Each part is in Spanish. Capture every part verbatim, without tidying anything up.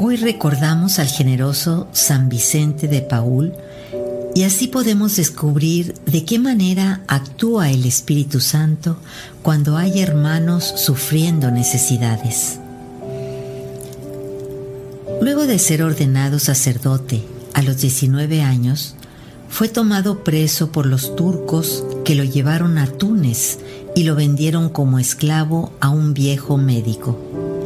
Hoy recordamos al generoso San Vicente de Paúl y así podemos descubrir de qué manera actúa el Espíritu Santo cuando hay hermanos sufriendo necesidades. Luego de ser ordenado sacerdote a los diecinueve años, fue tomado preso por los turcos que lo llevaron a Túnez y lo vendieron como esclavo a un viejo médico.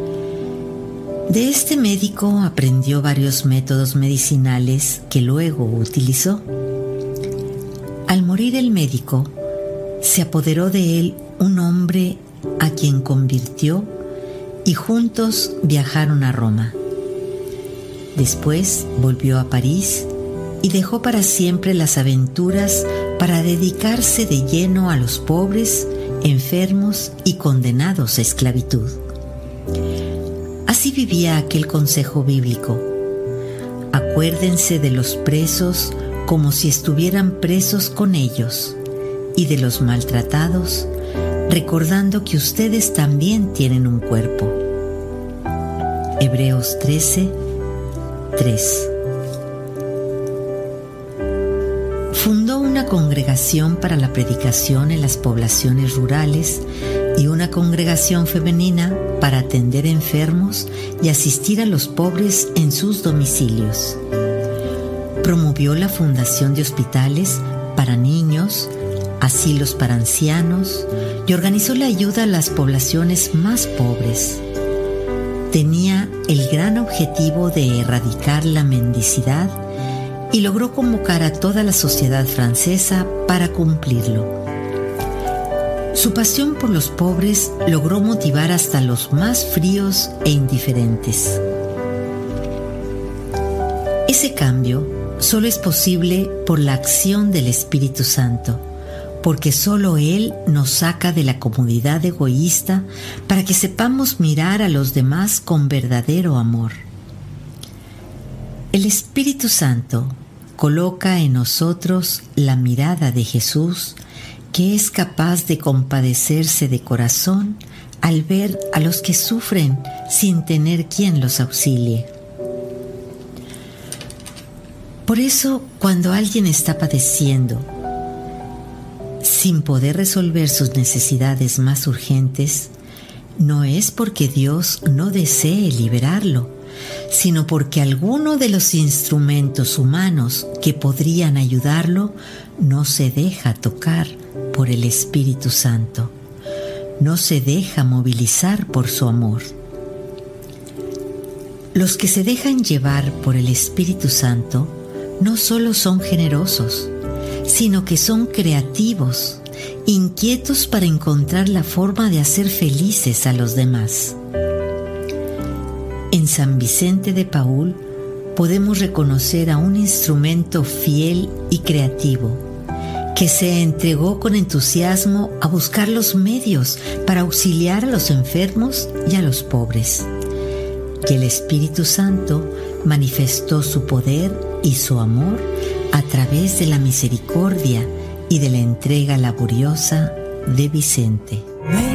De este médico aprendió varios métodos medicinales que luego utilizó. Al morir el médico, se apoderó de él un hombre a quien convirtió y juntos viajaron a Roma. Después volvió a París y dejó para siempre las aventuras para dedicarse de lleno a los pobres, enfermos y condenados a esclavitud. Así vivía aquel consejo bíblico: acuérdense de los presos como si estuvieran presos con ellos, y de los maltratados, recordando que ustedes también tienen un cuerpo. Hebreos trece, tres. Fundó una congregación para la predicación en las poblaciones rurales y una congregación femenina para atender enfermos y asistir a los pobres en sus domicilios. Promovió la fundación de hospitales para niños, asilos para ancianos y organizó la ayuda a las poblaciones más pobres. Tenía el gran objetivo de erradicar la mendicidad y logró convocar a toda la sociedad francesa para cumplirlo. Su pasión por los pobres logró motivar hasta los más fríos e indiferentes. Ese cambio solo es posible por la acción del Espíritu Santo, porque solo Él nos saca de la comodidad egoísta para que sepamos mirar a los demás con verdadero amor. El Espíritu Santo coloca en nosotros la mirada de Jesús, que es capaz de compadecerse de corazón al ver a los que sufren sin tener quien los auxilie. Por eso, cuando alguien está padeciendo, sin poder resolver sus necesidades más urgentes, no es porque Dios no desee liberarlo, sino porque alguno de los instrumentos humanos que podrían ayudarlo no se deja tocar por el Espíritu Santo, no se deja movilizar por su amor. Los que se dejan llevar por el Espíritu Santo no solo son generosos, sino que son creativos, inquietos para encontrar la forma de hacer felices a los demás. En San Vicente de Paúl podemos reconocer a un instrumento fiel y creativo, que se entregó con entusiasmo a buscar los medios para auxiliar a los enfermos y a los pobres. Y el Espíritu Santo manifestó su poder y su amor a través de la misericordia y de la entrega laboriosa de Vicente.